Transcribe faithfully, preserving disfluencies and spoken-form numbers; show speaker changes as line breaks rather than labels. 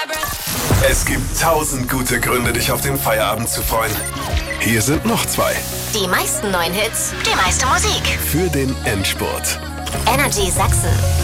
Es gibt tausend gute Gründe, dich auf den Feierabend zu freuen. Hier sind noch zwei.
Die meisten neuen Hits, die meiste Musik.
Für den Endspurt.
Energy Sachsen.